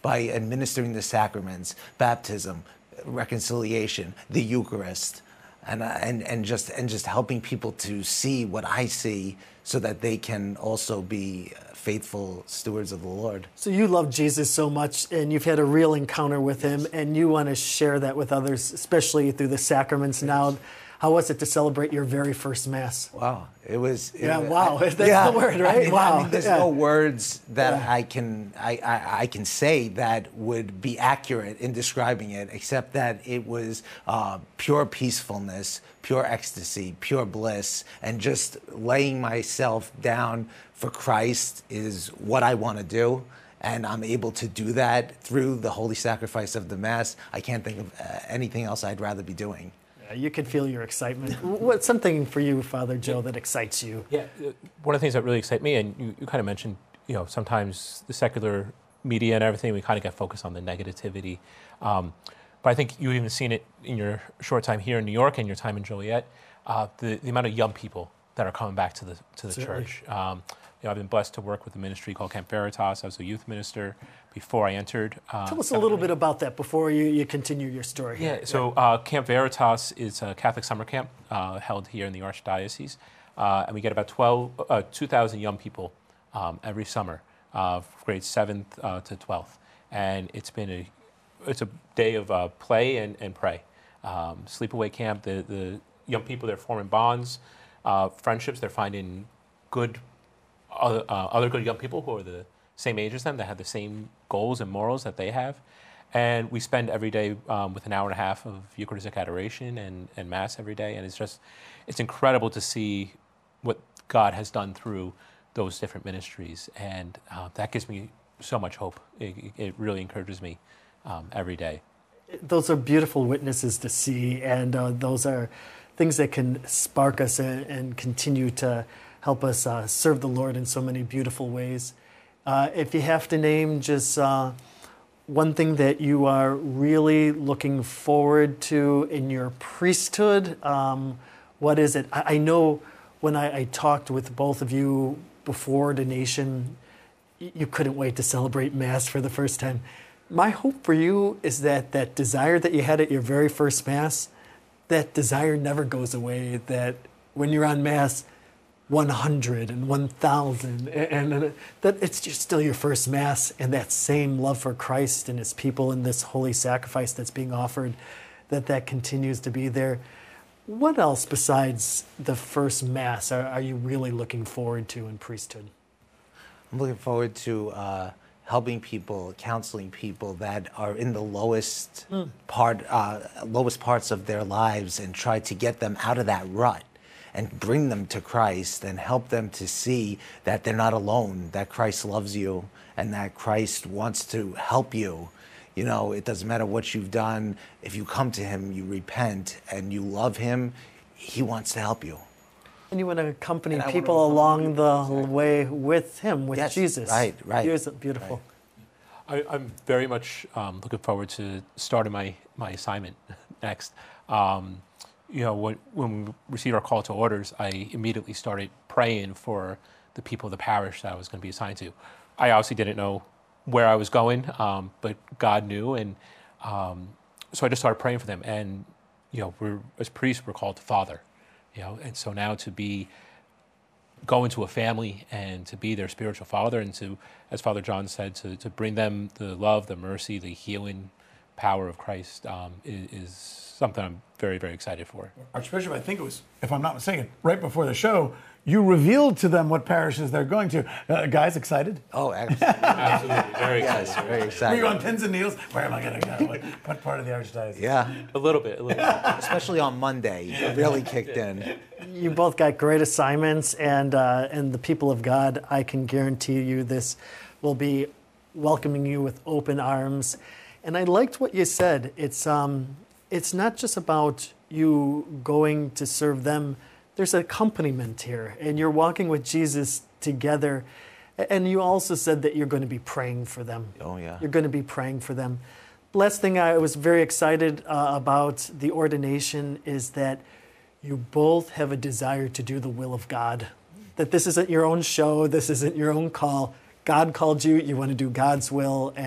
by administering the sacraments, baptism, reconciliation, the Eucharist, and just helping people to see what I see, so that they can also be faithful stewards of the Lord. So you love Jesus so much, and you've had a real encounter with him, and you want to share that with others, especially through the sacraments now. How was it to celebrate your very first Mass? Wow, it was. Wow, that's the word, right? I mean, there's no words that I can say that would be accurate in describing it, except that it was pure peacefulness, pure ecstasy, pure bliss, and just laying myself down for Christ is what I want to do. And I'm able to do that through the holy sacrifice of the Mass. I can't think of anything else I'd rather be doing. You can feel your excitement. What's something for you, Father Joe, that excites you? Yeah, one of the things that really excite me, and you kind of mentioned, sometimes the secular media and everything, we kind of get focused on the negativity. But I think you've even seen it in your short time here in New York and your time in Joliet, the amount of young people that are coming back to the church. I've been blessed to work with a ministry called Camp Veritas. I was a youth minister before I entered. Tell us a little bit about that before you continue your story. Yeah, so Camp Veritas is a Catholic summer camp held here in the Archdiocese. And we get about 2,000 young people every summer, grades 7th to 12th. And it's a day of play and pray. Sleepaway camp, the young people, they're forming bonds, friendships, they're finding other good young people who are the same age as them, that have the same goals and morals that they have. And we spend every day with an hour and a half of Eucharistic adoration and Mass every day. And it's incredible to see what God has done through those different ministries. And that gives me so much hope. It really encourages me every day. Those are beautiful witnesses to see, and those are things that can spark us and continue to help us serve the Lord in so many beautiful ways. If you have to name just one thing that you are really looking forward to in your priesthood, what is it? I know when I talked with both of you before ordination, you couldn't wait to celebrate Mass for the first time. My hope for you is that desire that you had at your very first Mass, that desire never goes away, that when you're on Mass, 100 and 1,000, and that it's just still your first Mass, and that same love for Christ and his people and this holy sacrifice that's being offered, that continues to be there. What else besides the first Mass are you really looking forward to in priesthood? I'm looking forward to helping people, counseling people that are in the lowest parts of their lives, and try to get them out of that rut and bring them to Christ and help them to see that they're not alone, that Christ loves you and that Christ wants to help you. It doesn't matter what you've done. If you come to him, you repent, and you love him, he wants to help you. And you want to accompany people along the way with him, with Jesus. Right. Here's beautiful. Right. I'm very much looking forward to starting my assignment next. When we received our call to orders, I immediately started praying for the people of the parish that I was going to be assigned to. I obviously didn't know where I was going, but God knew, and so I just started praying for them. And as priests, we're called to Father, and so now to go into a family and to be their spiritual father, and to, as Father John said, to bring them the love, the mercy, the healing power of Christ is something I'm very, very excited for. Archbishop, I think it was, if I'm not mistaken, right before the show, you revealed to them what parishes they're going to. Guys, excited? Oh, absolutely. Absolutely. Very excited. Yes, very excited. Were you on pins and needles? Where am I going to go? What part of the Archdiocese? Yeah. A little bit. Especially on Monday, it really kicked in. You both got great assignments, and the people of God, I can guarantee you this will be welcoming you with open arms. And I liked what you said. It's not just about you going to serve them. There's an accompaniment here, and you're walking with Jesus together. And you also said that you're going to be praying for them. Oh, yeah. You're going to be praying for them. Last thing I was very excited about the ordination is that you both have a desire to do the will of God. That this isn't your own show, this isn't your own call. God called you, you want to do God's will.